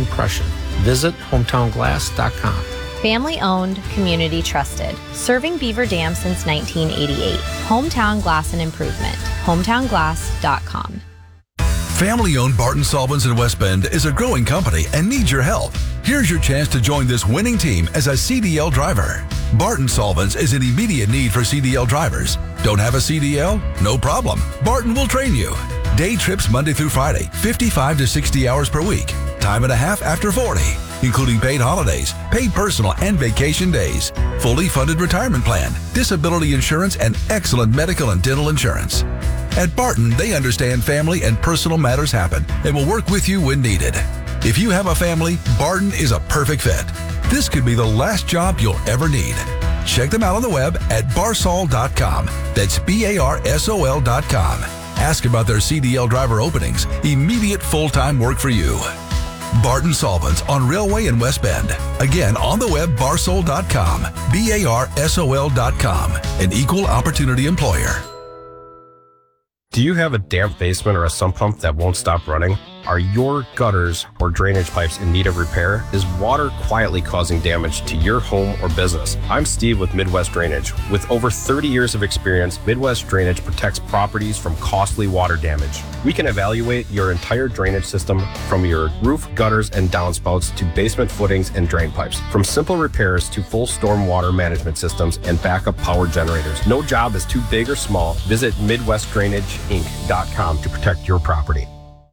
impression. Visit hometownglass.com. Family owned, community trusted. Serving Beaver Dam since 1988. Hometown Glass and Improvement. HometownGlass.com. Family-owned Barton Solvents in West Bend is a growing company and needs your help. Here's your chance to join this winning team as a CDL driver. Barton Solvents is in immediate need for CDL drivers. Don't have a CDL? No problem. Barton will train you. Day trips Monday through Friday, 55 to 60 hours per week. Time and a half after 40, including paid holidays, paid personal and vacation days, fully funded retirement plan, disability insurance, and excellent medical and dental insurance. At Barton, they understand family and personal matters happen and will work with you when needed. If you have a family, Barton is a perfect fit. This could be the last job you'll ever need. Check them out on the web at barsol.com. That's BARSOL.com. Ask about their CDL driver openings. Immediate full-time work for you. Barton Solvents on Railway in West Bend. Again, on the web, barsol.com. BARSOL.com. An equal opportunity employer. Do you have a damp basement or a sump pump that won't stop running? Are your gutters or drainage pipes in need of repair? Is water quietly causing damage to your home or business? I'm Steve with Midwest Drainage. With over 30 years of experience, Midwest Drainage protects properties from costly water damage. We can evaluate your entire drainage system from your roof, gutters, and downspouts to basement footings and drain pipes. From simple repairs to full storm water management systems and backup power generators. No job is too big or small. Visit MidwestDrainageInc.com to protect your property.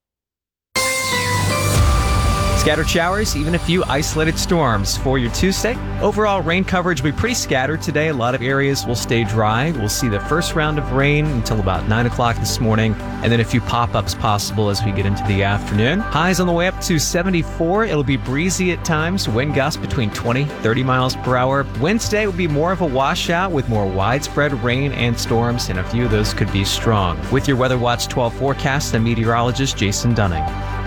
Scattered showers, even a few isolated storms for your Tuesday. Overall, rain coverage will be pretty scattered today. A lot of areas will stay dry. We'll see the first round of rain until about 9 o'clock this morning, and then a few pop-ups possible as we get into the afternoon. Highs on the way up to 74. It'll be breezy at times. Wind gusts between 20, 30 miles per hour. Wednesday will be more of a washout with more widespread rain and storms, and a few of those could be strong. With your Weather Watch 12 forecast, I'm meteorologist Jason Dunning.